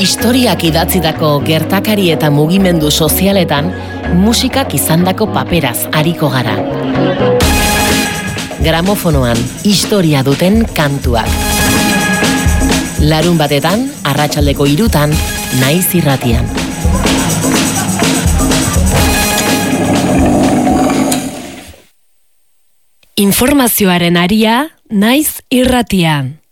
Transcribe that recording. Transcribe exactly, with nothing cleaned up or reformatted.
Historiak idatzitako gertakari eta mugimendu sozialetan musikak izandako paperaz ariko gara. Gramofonoan historia duten kantuak. Larun batetan, arratsaldeko hirutan, Naiz Irratian. Informazioaren aria, Naiz Irratian.